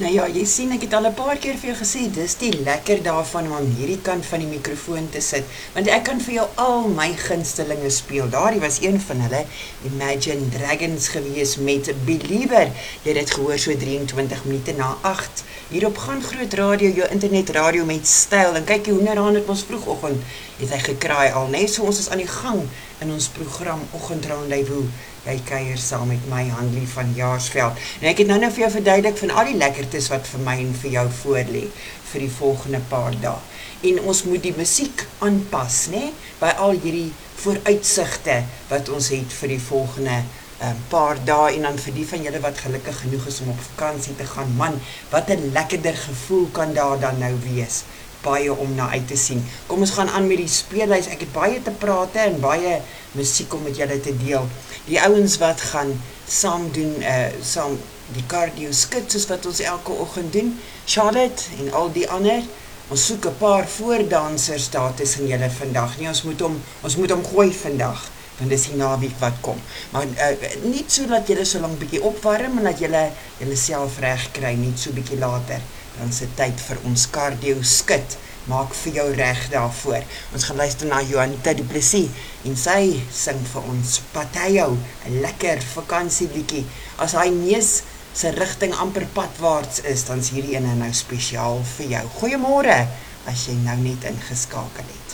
Nou ja, jy sien, ek het al 'n paar keer vir jou gesê, dis die lekker daarvan om aan hierdie kant van die mikrofoon te sit, want ek kan vir jou al my gunstelinge speel. Daardie was een van hulle, Imagine Dragons gewees met Believer. Jy het dit gehoor so 23 minute na 8. Hierop Gaan Groot Radio, jou internetradio met styl. En kyk, die hoenderhaan het ons vroegoggend, het hy gekraai al, net so ons is aan die gang in ons program Oggendrondlewoe. Jy kuier saam met my, Hanlie van Jaarsveld. En ek het nou vir jou verduidelik van al die lekkertes wat vir my en vir jou voorlê vir die volgende paar dae. En ons moet die musiek aanpas, né? By al hierdie vooruitsigte wat ons het vir die volgende paar dae, en dan vir die van julle wat gelukkig genoeg is om op vakansie te gaan, man, wat 'n lekkerder gevoel kan daar dan nou wees. Baie om na uit te sien. Kom ons gaan aan met die speellys. Ek het baie te prate en baie musiek om met julle te deel. Die ouens wat gaan saam doen, saam die cardio skit soos wat ons elke oggend doen, Charlotte en al die ander, ons soek 'n paar voordansers daar tussen julle vandag. Nee, ons moet hom gooi vandag, want dis die naweek wat kom. Maar nie so dat julle so lank bietjie opwarm, en dat julle self reg kry, net so bietjie later. Dan is dit tyd vir ons cardio skit. Maak vir jou reg daarvoor. Ons gaan luister na Johanita Du Plessis en sy sing vir ons Pateo, 'n lekker vakansieliedjie. As hy neus se rigting amper padwaarts is, dan is hierdie ene nou spesiaal vir jou. Goeiemôre as jy nou net ingeskakel het.